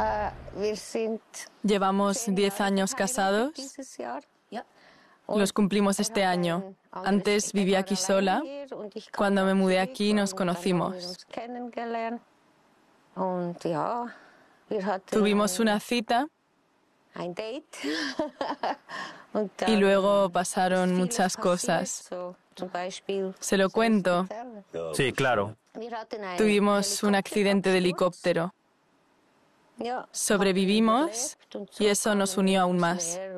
Llevamos 10 años casados. Los cumplimos este año. Antes vivía aquí sola. Cuando me mudé aquí nos conocimos. Tuvimos una cita y luego pasaron muchas cosas. ¿Se lo cuento? Sí, claro. Tuvimos un accidente de helicóptero. Sobrevivimos y eso nos unió aún más.